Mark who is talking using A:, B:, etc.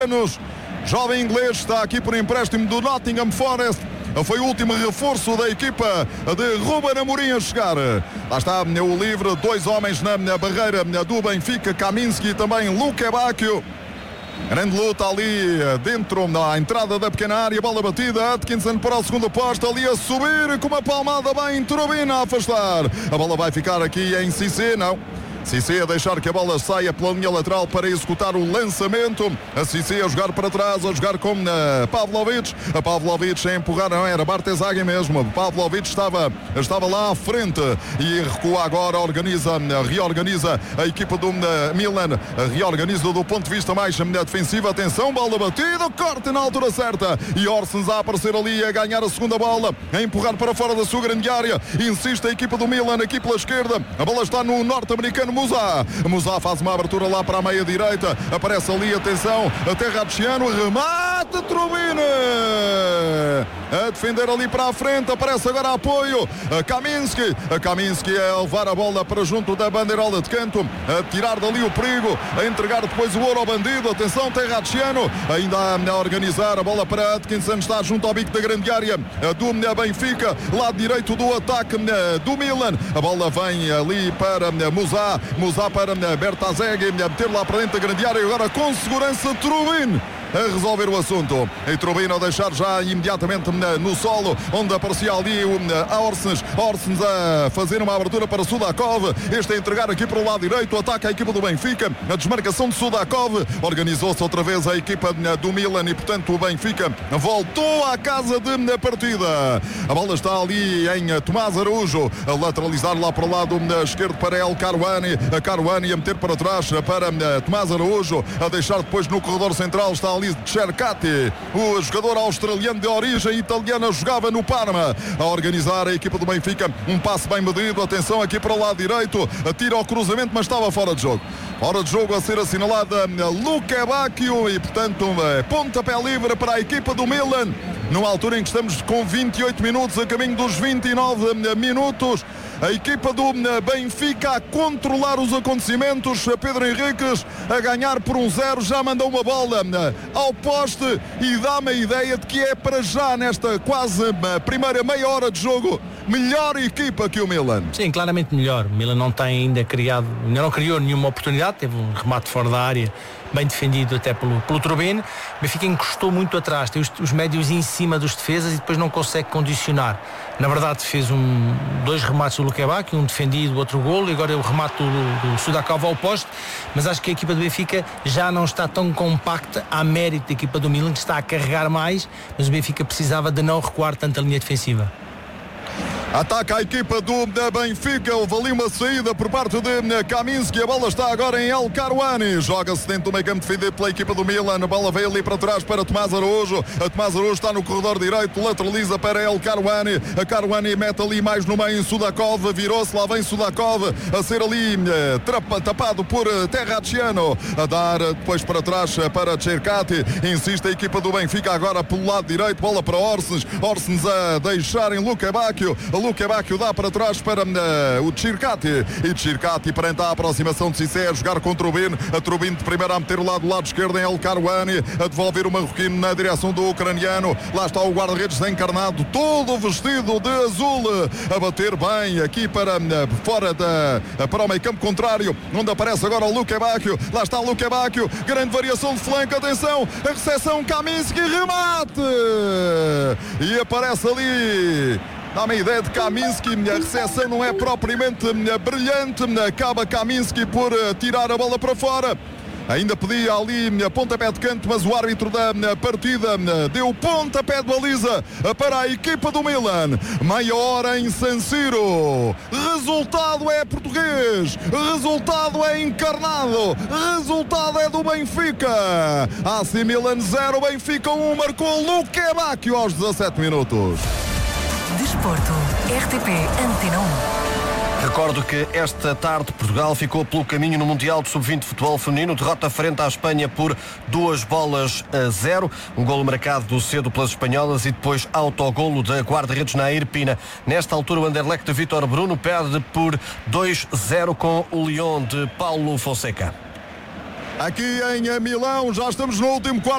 A: anos. Jovem inglês, está aqui por empréstimo do Nottingham Forest. Foi o último reforço da equipa de Ruben Amorim a chegar. Lá está o livre, 2 homens na barreira do Benfica, Kaminski e também Luque Bacchio. Grande luta ali dentro da entrada da pequena área, bola batida, Atkinson para o segundo posto, ali a subir com uma palmada bem, Turbina a afastar. A bola vai ficar aqui em Cissé, não. Cissé a deixar que a bola saia pela linha lateral para executar o lançamento. A Cissé a jogar para trás, a jogar com Pavlovic. A Pavlovic a empurrar, não era Bartezaghi mesmo. Pavlovic estava lá à frente e recua agora, reorganiza a equipa do Milan. Reorganiza do ponto de vista mais defensivo. Atenção, bola batida, corte na altura certa. E Orsens a aparecer ali, a ganhar a segunda bola, a empurrar para fora da sua grande área. Insiste a equipa do Milan aqui pela esquerda. A bola está no norte-americano Musa faz uma abertura lá para a meia direita, aparece ali, atenção, a Terracciano, remate, Turbine a defender ali para a frente, aparece agora apoio a Kaminski a levar a bola para junto da bandeirola de canto, a tirar dali o perigo, a entregar depois o ouro ao bandido. Atenção, Terracciano ainda a organizar a bola para Atkinson, está junto ao bico da grande área do Benfica, lado direito do ataque do Milan. A bola vem ali para Musa para Bartezaghi, meter lá para dentro da grande área, agora com segurança Turbine a resolver o assunto. E Turbine a deixar já imediatamente no solo, onde aparecia ali a Orsens a fazer uma abertura para Sudakov, este a entregar aqui para o lado direito, ataca a equipa do Benfica, a desmarcação de Sudakov, organizou-se outra vez a equipa do Milan e portanto o Benfica voltou à casa de partida. A bola está ali em Tomás Araújo, a lateralizar lá para o lado esquerdo para El Karouani, a Karouani a meter para trás para Tomás Araújo, a deixar depois no corredor central, está ali Cercati, o jogador australiano de origem italiana, jogava no Parma, a organizar a equipa do Benfica, um passe bem medido, atenção aqui para o lado direito, atira ao cruzamento, mas estava fora de jogo. Fora de jogo a ser assinalada Luque Bacchio e portanto pontapé livre para a equipa do Milan, numa altura em que estamos com 28 minutos a caminho dos 29 minutos. A equipa do Benfica a controlar os acontecimentos, Pedro Henriques a ganhar por 1-0, já mandou uma bola ao poste e dá-me a ideia de que é para já nesta quase primeira meia hora de jogo melhor equipa que o Milan.
B: Sim, claramente melhor. O Milan não tem ainda não criou nenhuma oportunidade, teve um remate fora da área, bem defendido até pelo Turbine. O Benfica encostou muito atrás, tem os médios em cima dos defesas e depois não consegue condicionar. Na verdade fez 2 remates do Luque Bacchio, um defendido, outro golo, e agora o remate do Sudakov ao poste, mas acho que a equipa do Benfica já não está tão compacta, à mérito da equipa do Milan, que está a carregar mais, mas o Benfica precisava de não recuar tanto a linha defensiva.
A: Ataca a equipa do Benfica, houve ali uma saída por parte de Kaminski, a bola está agora em El Karouani, joga-se dentro do meio campo defendido pela equipa do Milan, a bola veio ali para trás para Tomás Araújo, a Tomás Araújo está no corredor direito, lateraliza para El Karouani, a Karouani mete ali mais no meio em Sudakov, virou-se, lá vem Sudakov a ser ali tapado por Terracciano, a dar depois para trás para Cercati, insiste a equipa do Benfica agora pelo lado direito, bola para Orsens a deixar em Luque Bacchio, Luque Bacchio dá para trás para o Cercati, e Cercati perante a aproximação de Cissé a jogar com Turbine, a Turbine de primeira a meter o lado esquerdo em El Karouani, a devolver o marroquino na direção do ucraniano, lá está o guarda-redes desencarnado, todo vestido de azul, a bater bem aqui para fora para o meio campo contrário, onde aparece agora o Luque Bacchio, lá está o Luque Bacchio, grande variação de flanco, atenção, a recepção, Kaminski, remate, e aparece ali, dá-me a ideia de Kaminski, a recepção não é propriamente brilhante, acaba Kaminski por tirar a bola para fora. Ainda pedia ali pontapé de canto, mas o árbitro da partida deu pontapé de baliza para a equipa do Milan. Meia hora em San Siro. Resultado é português. Resultado é encarnado. Resultado é do Benfica. AC Milan 0, Benfica 1, marcou Luque Bacchio aos 17 minutos.
C: Desporto, RTP Antena 1.
D: Recordo que esta tarde Portugal ficou pelo caminho no Mundial de Sub-20 de Futebol Feminino, derrota frente à Espanha por 2-0, um golo marcado cedo pelas espanholas e depois autogolo da guarda-redes Nair Pina. Nesta altura o Anderlecht de Vítor Bruno perde por 2-0 com o Lyon de Paulo Fonseca.
A: aqui em Milão. Já estamos no último quarto.